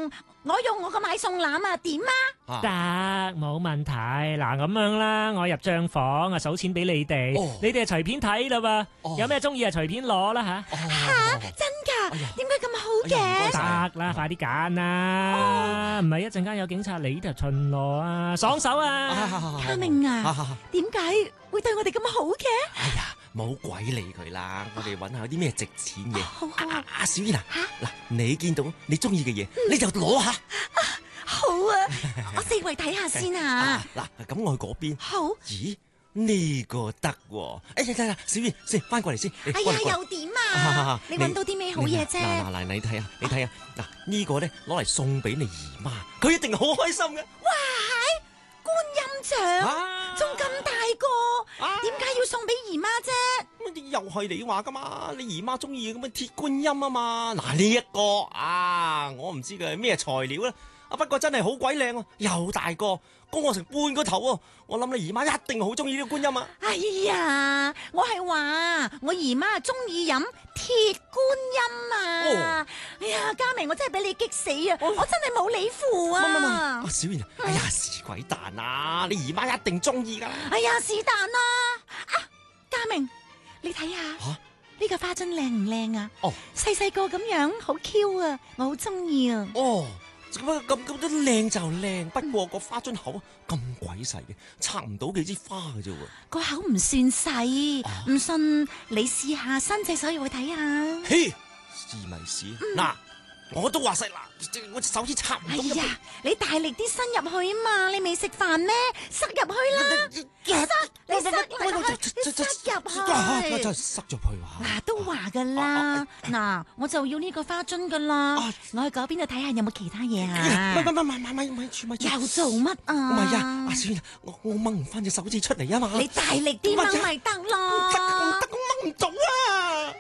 用我個買餸籃啊，點啊？ 得，冇問題。嗱，咁樣啦，我入帳房啊，數錢俾你哋，你哋隨便睇啦噃。有咩中意啊，隨便攞啦吓。 吓，真噶？點解咁好嘅？ 得啦，快啲揀啦，唔係一陣間有警察嚟就巡邏啊，爽手啊！ 嘉明啊，點解會對我哋咁好嘅？ 哎呀，冇鬼理佢啦，我哋揾下有啲咩值錢嘢。阿小燕啊，嗱，你見到你中意嘅嘢，你就攞下。 好啊，我四圍睇下先啊。 嗱，咁我去嗰邊。 好。 咦？呢個得喎！哎呀，小燕，先翻過嚟先。 哎呀，又點啊？你揾到啲咩好嘢啫？ 嗱，你睇下，嗱，呢個咧攞嚟送俾你姨媽，佢一定好開心嘅。 哇，係觀音像，仲咁大個，點解要送俾姨媽啫？ 又係你話噶嘛？你姨媽中意咁嘅鐵觀音啊嘛。嗱，呢一個我唔知佢係咩材料啦。不過真係好鬼靚啊，又大個，高我成半個頭喎。我諗你姨媽一定好中意呢個觀音啊！ 哎呀，我係話我姨媽中意飲鐵觀音啊！哎呀，嘉明，我真係俾你激死啊！我真係冇理符啊！ 小燕，哎呀，是鬼蛋啊！你姨媽一定中意噶。 哎呀，是但啦！嘉明，你睇下呢個花樽靚唔靚啊？細細個咁樣，好 Q 啊！我好中意啊！ 咁都靚就靚，不過個花樽口咁鬼細嘅，插唔到幾支花嘅啫喎。 個口唔算細，唔信你試下伸隻手入去睇下。 嘿，試咪試。嗱，我都話細啦，我隻手指插唔到。 哎呀，你大力啲伸入去啊嘛！你未食飯咩？塞入去啦！你塞入去。 真係塞入去嗱，都話噶啦，嗱，我就要呢個花樽噶啦，我去嗰邊度睇下有冇其他嘢啊！ 咪住！ 又做乜啊？ 唔係啊，阿小燕，我掹唔翻隻手指出嚟啊嘛！ 你大力啲掹咪得咯！ 唔得，我掹唔到啊！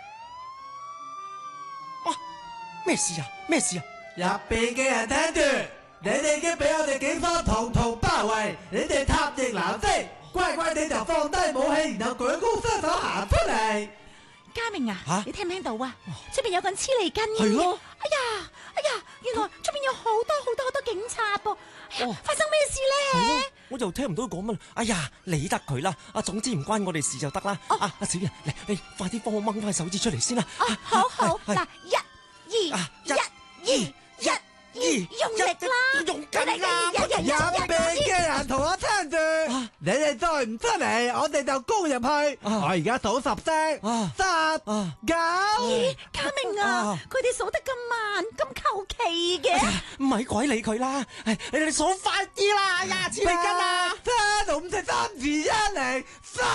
咩事啊？ 入邊嘅人聽住，你哋已經俾我哋警方堂堂包圍，你哋塔翼難飛，乖乖地就放低武器，然後舉高雙手行出嚟。 嘉明啊，你聽唔聽到啊？出邊有個人黐脷根嘅。 係咯。 哎呀，原來出邊有好多警察噃。發生咩事咧？ 我就聽唔到佢講乜。哎呀，理得佢啦。總之唔關我哋事就得啦。阿小燕，嚟，你快啲幫我掹翻手指出嚟先啦。 好，嗱，一二，用力啦！ 用緊啦！ 入邊嘅人同我聽住，你哋再唔出嚟，我哋就攻入去。我而家數10聲，10、9。 嘉明啊，佢哋數得咁慢，咁求其嘅。 唔係鬼理佢啦，你數快啲啦！呀，黐脷根啊！ 3、5、4、3、2、1嚟。